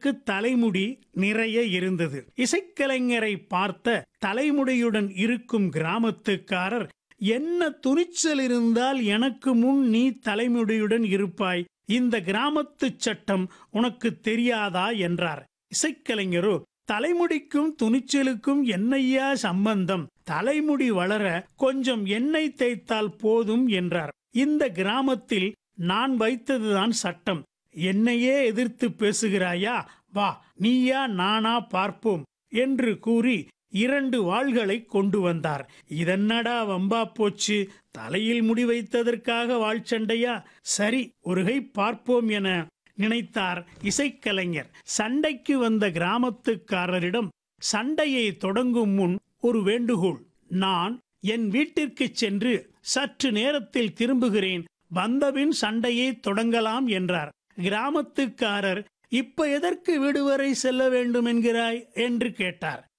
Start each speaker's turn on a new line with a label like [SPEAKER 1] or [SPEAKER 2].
[SPEAKER 1] அவருக்கு தலைமுடி நிறைய இருந்தது. இசைக்கலைஞரை பார்த்த தலைமுடியுடன் இருக்கும் கிராமத்துக்காரர், என்ன துணிச்சல் இருந்தால் எனக்கு முன் நீ தலைமுடியுடன் இருப்பாய்? இந்த கிராமத்து சட்டம் உனக்கு தெரியாதா என்றார். இசைக்கலைஞரோ, தலைமுடிக்கும் துணிச்சலுக்கும் என்னையா சம்பந்தம்? தலைமுடி வளர கொஞ்சம் எண்ணெய் தேய்த்தால் போதும் என்றார். இந்த கிராமத்தில் நான் வைத்ததுதான் சட்டம். என்னையே எதிர்த்து பேசுகிறாயா? வா, நீயா நானா பார்ப்போம் என்று கூறி 2 வாள்களை கொண்டு வந்தார். இதென்னடா வம்பா போச்சு? தலையில் முடி வைத்ததற்காக வாள் சண்டையா? சரி, ஒருகை பார்ப்போம் என நினைத்தார் இசைக்கலைஞர். சண்டைக்கு வந்த கிராமத்துக்காரரிடம் சண்டையை தொடங்கும் முன் ஒரு வேண்டுகோள். நான் என் வீட்டிற்கு சென்று சற்று நேரத்தில் திரும்புகிறேன், வந்தபின் சண்டையை தொடங்கலாம் என்றார். கிராமத்துக்காரர், இப்ப எதற்கு வீடு வரை செல்ல வேண்டும் என்கிறாய் என்று கேட்டார்.